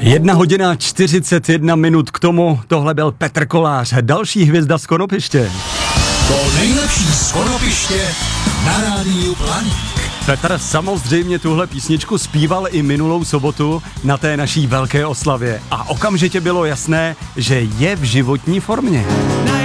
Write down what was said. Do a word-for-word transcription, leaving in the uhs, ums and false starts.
Jedna hodina čtyřicet jedna minut k tomu, tohle byl Petr Kolář, další hvězda z Konopiště. To nejlepší z Konopiště na rádiu Planík. Petr samozřejmě tuhle písničku zpíval i minulou sobotu na té naší velké oslavě a okamžitě bylo jasné, že je v životní formě.